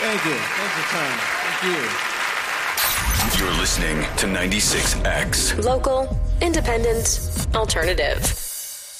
Thank you. Thanks for time. Thank you. You're listening to 96X. Local, independent, alternative.